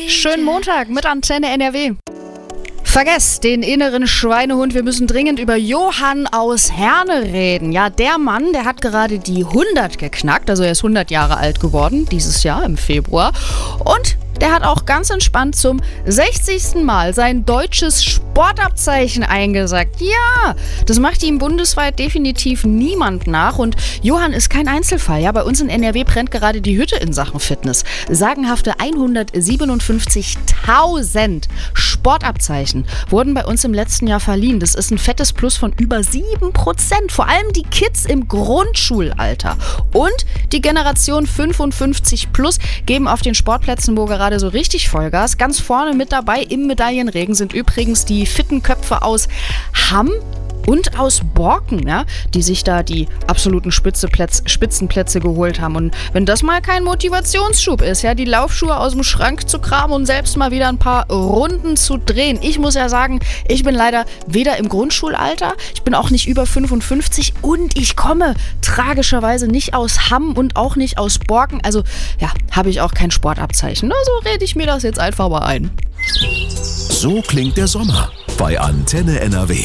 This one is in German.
Schönen Montag mit Antenne NRW. Vergesst den inneren Schweinehund, wir müssen dringend über Johann aus Herne reden. Ja, der Mann, der hat gerade die 100 geknackt, also er ist 100 Jahre alt geworden, dieses Jahr im Februar. Und der hat auch ganz entspannt zum 60. Mal sein deutsches Sportabzeichen eingesackt. Ja, das macht ihm bundesweit definitiv niemand nach. Und Johann ist kein Einzelfall. Ja, bei uns in NRW brennt gerade die Hütte in Sachen Fitness. Sagenhafte 157.000 Sportabzeichen wurden bei uns im letzten Jahr verliehen. Das ist ein fettes Plus von über 7%. Vor allem die Kids im Grundschulalter. Und die Generation 55 plus geben auf den Sportplätzen, wo gerade so richtig Vollgas. Ganz vorne mit dabei im Medaillenregen sind übrigens die fitten Köpfe aus Hamm und aus Borken, ja, die sich da die absoluten Spitzenplätze geholt haben. Und wenn das mal kein Motivationsschub ist, ja, die Laufschuhe aus dem Schrank zu kramen und selbst mal wieder ein paar Runden zu drehen. Ich muss ja sagen, ich bin leider weder im Grundschulalter, ich bin auch nicht über 55 und ich komme tragischerweise nicht aus Hamm und auch nicht aus Borken. Also, ja, habe ich auch kein Sportabzeichen. Also rede ich mir das jetzt einfach mal ein. So klingt der Sommer bei Antenne NRW.